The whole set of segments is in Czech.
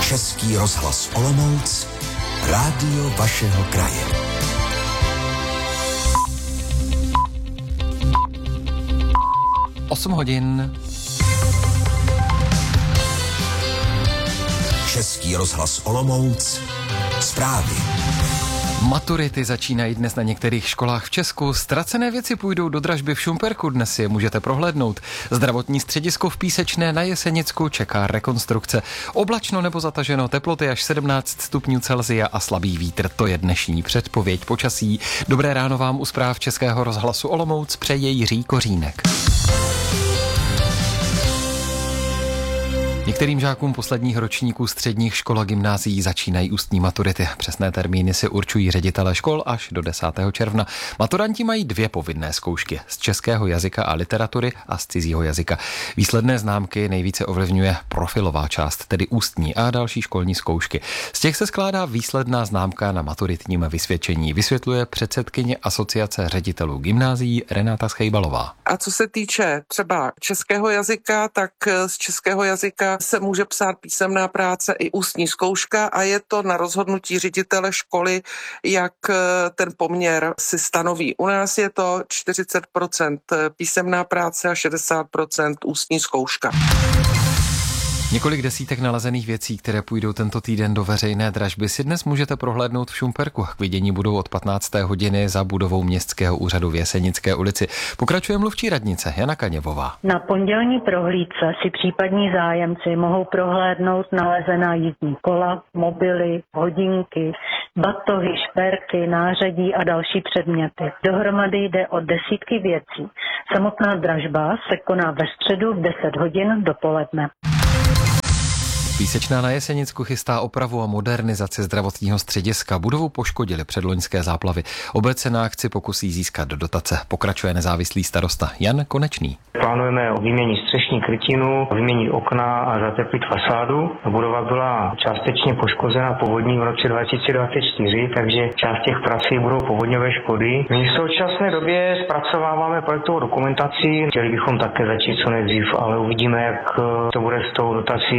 Český rozhlas Olomouc, rádio vašeho kraje. Osm hodin. Český rozhlas Olomouc, zprávy. Maturity začínají dnes na některých školách v Česku. Ztracené věci půjdou do dražby v Šumperku, dnes si je můžete prohlédnout. Zdravotní středisko v Písečné na Jesenicku čeká rekonstrukce. Oblačno nebo zataženo, teploty až 17 stupňů Celsia a slabý vítr. To je dnešní předpověď počasí. Dobré ráno vám u zpráv Českého rozhlasu Olomouc přeje Jiří Kořínek. Některým žákům posledních ročníků středních škol a gymnázií začínají ústní maturity. Přesné termíny si určují ředitelé škol až do 10. června. Maturanti mají 2 povinné zkoušky z českého jazyka a literatury a z cizího jazyka. Výsledné známky nejvíce ovlivňuje profilová část, tedy ústní a další školní zkoušky. Z těch se skládá výsledná známka na maturitním vysvědčení, vysvětluje předsedkyně Asociace ředitelů gymnázií Renáta Schejbalová. A co se týče třeba českého jazyka, tak z českého jazyka se může psát písemná práce i ústní zkouška a je to na rozhodnutí ředitele školy, jak ten poměr si stanoví. U nás je to 40% písemná práce a 60% ústní zkouška. Několik desítek nalezených věcí, které půjdou tento týden do veřejné dražby, si dnes můžete prohlédnout v Šumperku. K vidění budou od 15. hodiny za budovou Městského úřadu v Jesenické ulici. Pokračuje mluvčí radnice Jana Kaněvová. Na pondělní prohlídce si případní zájemci mohou prohlédnout nalezená jízdní kola, mobily, hodinky, batohy, šperky, nářadí a další předměty. Dohromady jde o desítky věcí. Samotná dražba se koná ve středu v 10 hodin dopoledne. Písečná na Jesenicku chystá opravu a modernizaci zdravotního střediska. Budovu poškodili předloňské záplavy. Obec se na akci pokusí získat dotace. Pokračuje nezávislý starosta Jan Konečný. Plánujeme vyměnit střešní krytinu, vyměnit okna a zateplit fasádu. Budova byla částečně poškozena povodní v roce 2024, takže část těch prací budou povodňové škody. My v současné době zpracováváme projektovou dokumentaci. Chtěli bychom také začít co nejdřív, ale uvidíme, jak to bude s tou dotací.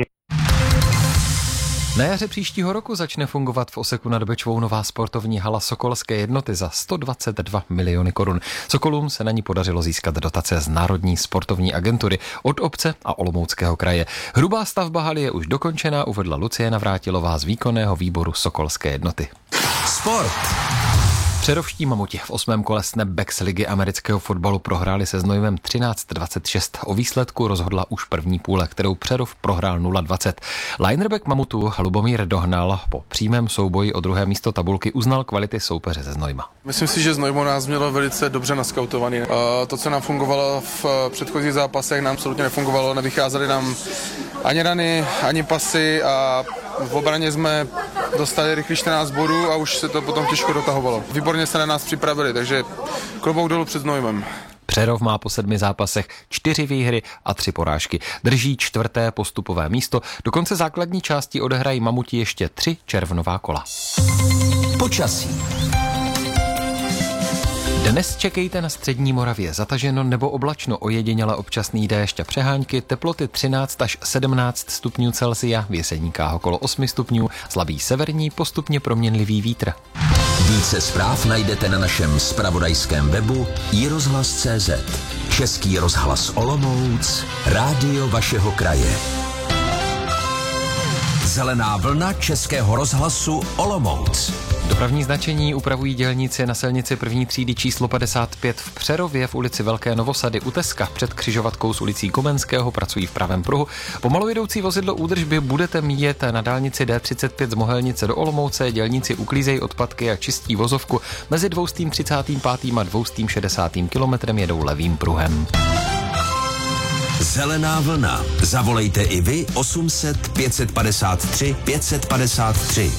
Na jaře příštího roku začne fungovat v Oseku nad Bečvou nová sportovní hala Sokolské jednoty za 122 miliony korun. Sokolům se na ní podařilo získat dotace z Národní sportovní agentury od obce a Olomouckého kraje. Hrubá stavba haly je už dokončená, uvedla Lucie Navrátilová z výkonného výboru Sokolské jednoty. Sport. Přerovští mamuti v 8. kole Snapbacks ligy amerického fotbalu prohráli se Znojmem 13-26. O výsledku rozhodla už první půle, kterou Přerov prohrál 0-20. Lineback mamutů Lubomír Dohnal po přímém souboji o druhé místo tabulky uznal kvality soupeře ze Znojma. Myslím si, že Znojmo nás mělo velice dobře naskautovaný. To, co nám fungovalo v předchozích zápasech, nám absolutně nefungovalo, nevycházely nám ani rany, ani pasy a v obraně jsme dostali rychle 14 bodů a už se to potom těžko dotahovalo. Výborně se na nás připravili, takže klobouk dolů před Znojmem. Přerov má po 7 zápasech 4 výhry a 3 porážky. Drží 4. postupové místo. Do konce základní části odehrají mamuti ještě 3 červnová kola. Počasí. Dnes čekejte na střední Moravě zataženo nebo oblačno, ojediněle občasný déšť a přehánky, teploty 13 až 17 stupňů Celsia, v Jeseníkách okolo 8 stupňů, slabý severní, postupně proměnlivý vítr. Více zpráv najdete na našem zpravodajském webu iRozhlas.cz. Český rozhlas Olomouc, rádio vašeho kraje. Zelená vlna Českého rozhlasu Olomouc. Dopravní značení upravují dělníci na silnici první třídy číslo 55 v Přerově v ulici Velké Novosady u Teska. Před křižovatkou s ulicí Komenského pracují v pravém pruhu. Pomalu jedoucí vozidlo údržby budete mít na dálnici D35 z Mohelnice do Olomouce. Dělníci uklízejí odpadky a čistí vozovku. Mezi 235. a 260. kilometrem jedou levým pruhem. Zelená vlna. Zavolejte i vy 800 553 553.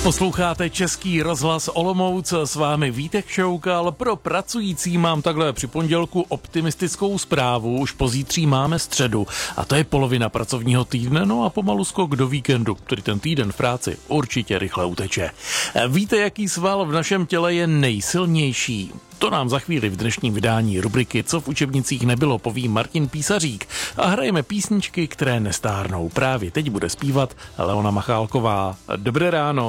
Posloucháte Český rozhlas Olomouc, s vámi Vítek Šoukal. Pro pracující mám takhle při pondělku optimistickou zprávu, už pozítří máme středu a to je polovina pracovního týdne, no a pomalu skok do víkendu, který ten týden v práci určitě rychle uteče. Víte, jaký sval v našem těle je nejsilnější? To nám za chvíli v dnešním vydání rubriky Co v učebnicích nebylo poví Martin Písařík a hrajeme písničky, které nestárnou. Právě teď bude zpívat Leona Machálková. Dobré ráno.